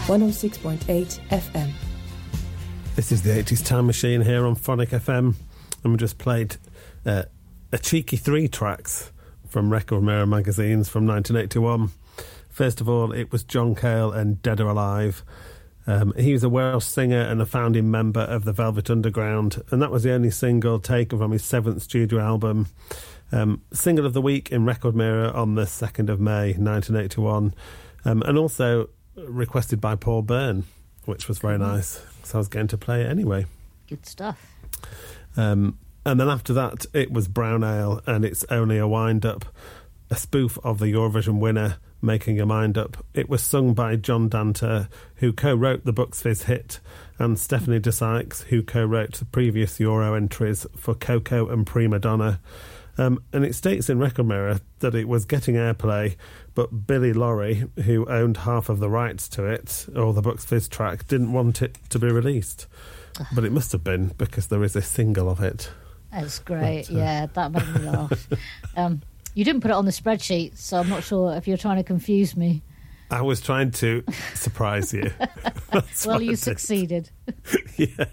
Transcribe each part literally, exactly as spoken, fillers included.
one oh six point eight F M. This is the eighties Time Machine here on Phonic F M, and we just played uh, a cheeky three tracks from Record Mirror magazines from nineteen eighty-one. First of all, it was John Cale and Dead or Alive. Um, he was a Welsh singer and a founding member of the Velvet Underground, and that was the only single taken from his seventh studio album. Um, single of the week in Record Mirror on the second of May nineteen eighty-one, um, and also requested by Paul Byrne, which was very nice, so I was going to play it anyway. Good stuff. Um, and then after that, it was Brown Ale, and It's Only a Wind-Up, a spoof of the Eurovision winner, Making Your Mind Up. It was sung by John Dante, who co-wrote the Bucks Fizz hit, and Stephanie de Sykes, who co-wrote the previous Euro entries for Coco and Prima Donna. Um, and it states in Record Mirror that it was getting airplay, but Billy Laurie, who owned half of the rights to it, or the Bucks Fizz track, didn't want it to be released. But it must have been, because there is a single of it. That's great, but, uh, yeah, that made me laugh. um, you didn't put it on the spreadsheet, so I'm not sure if you're trying to confuse me. I was trying to surprise you. Well, you succeeded. Yeah.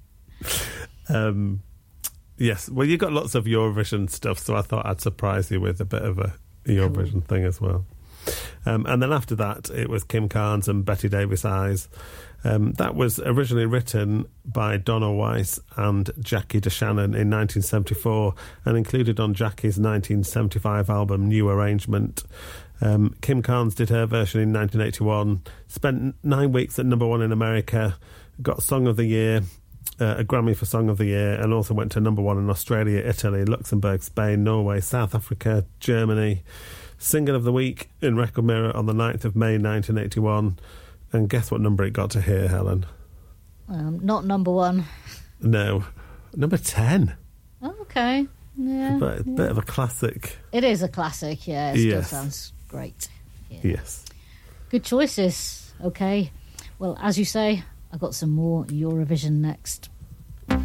Um... Yes, well, you got lots of Eurovision stuff, so I thought I'd surprise you with a bit of a Eurovision cool. thing as well. Um, and then after that, it was Kim Carnes and Betty Davis Eyes. Um, that was originally written by Donna Weiss and Jackie DeShannon in nineteen seventy-four and included on Jackie's nineteen seventy-five album New Arrangement. Um, Kim Carnes did her version in nineteen eighty-one, spent nine weeks at number one in America, got Song of the Year, Uh, a Grammy for Song of the Year, and also went to number one in Australia, Italy, Luxembourg, Spain, Norway, South Africa, Germany. Single of the week in Record Mirror on the ninth of May nineteen eighty-one. And guess what number it got to here, Helen? Um, not number one. No, number ten. Oh, okay. Yeah, a bit, yeah. bit of a classic. It is a classic, yeah. It still Yes. sounds great. Yeah. Yes. Good choices. Okay. Well, as you say, I've got some more Eurovision next.